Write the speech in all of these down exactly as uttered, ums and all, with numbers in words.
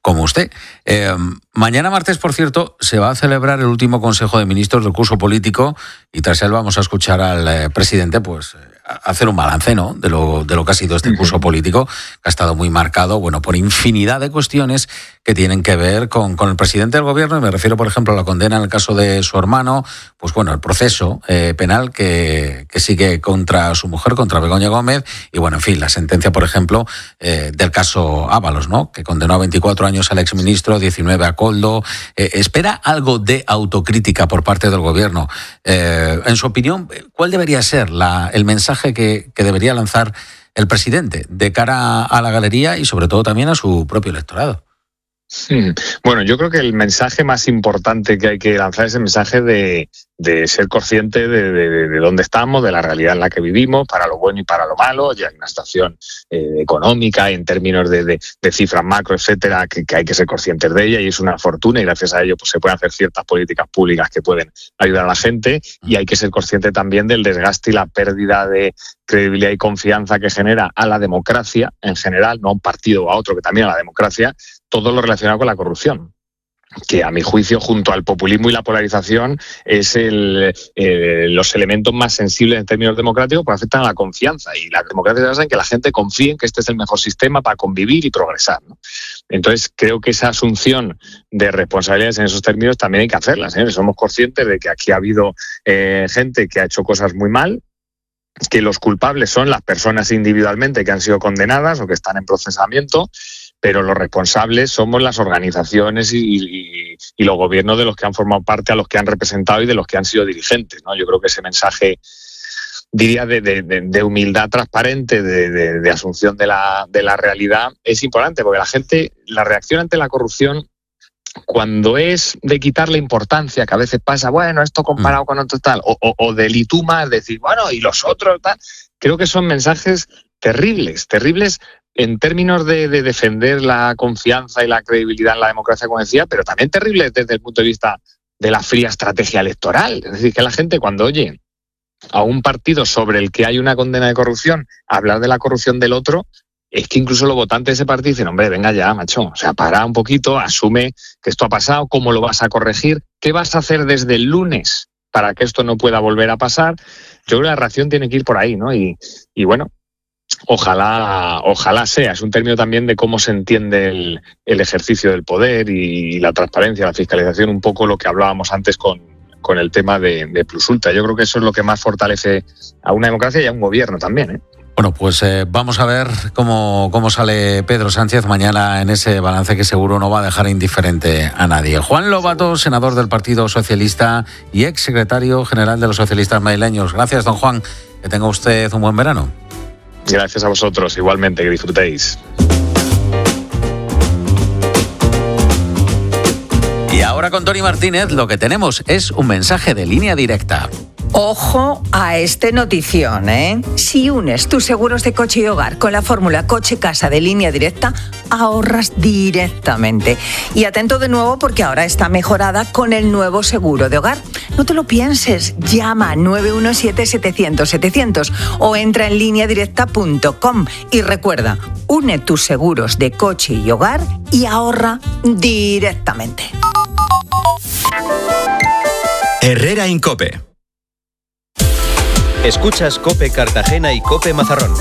como usted. Eh, mañana martes, por cierto, se va a celebrar el último Consejo de Ministros del curso político y tras él vamos a escuchar al eh, presidente pues hacer un balance, ¿no?, de lo, de lo que ha sido este curso político, que ha estado muy marcado, bueno, por infinidad de cuestiones que tienen que ver con, con el presidente del gobierno, y me refiero, por ejemplo, a la condena en el caso de su hermano, pues bueno, el proceso eh, penal que, que sigue contra su mujer, contra Begoña Gómez, y bueno, en fin, la sentencia, por ejemplo, eh, del caso Ábalos, ¿no?, que condenó a veinticuatro años al exministro, diecinueve a Koldo. Eh, ¿Espera algo de autocrítica por parte del gobierno? Eh, en su opinión, ¿cuál debería ser la, el mensaje que, que debería lanzar el presidente de cara a la galería y sobre todo también a su propio electorado? Bueno, yo creo que el mensaje más importante que hay que lanzar es el mensaje de, de ser consciente de, de, de dónde estamos, de la realidad en la que vivimos, para lo bueno y para lo malo. Ya hay una situación eh, económica en términos de, de, de cifras macro, etcétera, que, que hay que ser conscientes de ella, y es una fortuna, y gracias a ello pues se pueden hacer ciertas políticas públicas que pueden ayudar a la gente, y hay que ser consciente también del desgaste y la pérdida de credibilidad y confianza que genera a la democracia en general, no a un partido o a otro, que también a la democracia, todo lo relacionado con la corrupción, que a mi juicio, junto al populismo y la polarización, es el, eh, los elementos más sensibles en términos democráticos, porque afectan a la confianza, y la democracia se basa en que la gente confíe en que este es el mejor sistema para convivir y progresar, ¿no? Entonces, creo que esa asunción de responsabilidades en esos términos también hay que hacerlas, ¿eh? Somos conscientes de que aquí ha habido eh, gente que ha hecho cosas muy mal, que los culpables son las personas individualmente que han sido condenadas o que están en procesamiento, pero los responsables somos las organizaciones y, y, y los gobiernos de los que han formado parte, a los que han representado y de los que han sido dirigentes, ¿no? Yo creo que ese mensaje, diría, de, de, de humildad transparente, de, de, de asunción de la, de la realidad, es importante, porque la gente, la reacción ante la corrupción, cuando es de quitarle importancia, que a veces pasa, bueno, esto comparado con otro tal, o, o, o del y tú más, decir, bueno, y los otros tal, creo que son mensajes terribles, terribles en términos de, de defender la confianza y la credibilidad en la democracia, como decía, pero también terribles desde el punto de vista de la fría estrategia electoral. Es decir, que la gente, cuando oye a un partido sobre el que hay una condena de corrupción hablar de la corrupción del otro, es que incluso los votantes de ese partido dicen, hombre, venga ya, macho, o sea, para un poquito, asume que esto ha pasado, cómo lo vas a corregir, qué vas a hacer desde el lunes para que esto no pueda volver a pasar. Yo creo que la reacción tiene que ir por ahí, ¿no? Y, y bueno, ojalá, ojalá sea. Es un término también de cómo se entiende el, el ejercicio del poder y la transparencia, la fiscalización, un poco lo que hablábamos antes con, con el tema de, de Plus Ultra. Yo creo que eso es lo que más fortalece a una democracia y a un gobierno también, ¿eh? Bueno, pues eh, vamos a ver cómo, cómo sale Pedro Sánchez mañana en ese balance que seguro no va a dejar indiferente a nadie. Juan Lobato, senador del Partido Socialista y ex secretario general de los socialistas madrileños. Gracias, don Juan. Que tenga usted un buen verano. Gracias a vosotros, igualmente, que disfrutéis. Y ahora con Tony Martínez lo que tenemos es un mensaje de Línea Directa. Ojo a este notición, ¿eh? Si unes tus seguros de coche y hogar con la fórmula coche-casa de Línea Directa, ahorras directamente. Y atento de nuevo porque ahora está mejorada con el nuevo seguro de hogar. No te lo pienses, llama nueve uno siete, setecientos, setecientos o entra en línea directa punto com y recuerda, une tus seguros de coche y hogar y ahorra directamente. Herrera Incope. Escuchas COPE Cartagena y COPE Mazarrón.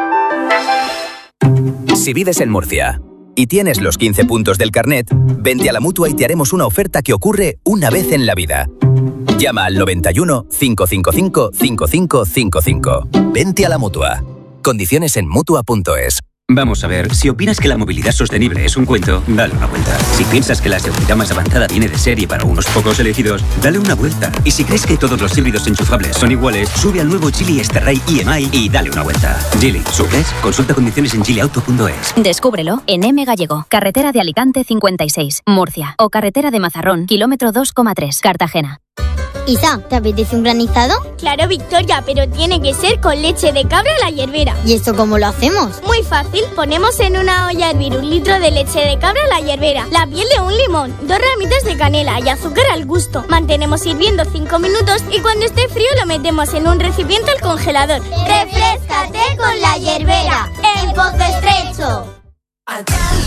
Si vives en Murcia y tienes los quince puntos del carnet, vente a la Mutua y te haremos una oferta que ocurre una vez en la vida. Llama al noventa y uno, cinco cinco cinco, cinco cinco cinco cinco. Vente a la Mutua. Condiciones en mutua punto es. Vamos a ver, si opinas que la movilidad sostenible es un cuento, dale una vuelta. Si piensas que la seguridad más avanzada viene de serie para unos pocos elegidos, dale una vuelta. Y si crees que todos los híbridos enchufables son iguales, sube al nuevo Geely X-Terray I M I y dale una vuelta. Geely, ¿subes? Consulta condiciones en geely auto punto es. Descúbrelo en M Gallego, carretera de Alicante cincuenta y seis, Murcia, o carretera de Mazarrón, kilómetro dos coma tres, Cartagena. Isa, ¿te apetece un granizado? Claro, Victoria, pero tiene que ser con leche de cabra a la hierbera. ¿Y eso cómo lo hacemos? Muy fácil, ponemos en una olla a hervir un litro de leche de cabra a la hierbera, la piel de un limón, dos ramitas de canela y azúcar al gusto. Mantenemos hirviendo cinco minutos y cuando esté frío lo metemos en un recipiente al congelador. ¡Refréscate con la hierbera! ¡En Pozo Estrecho!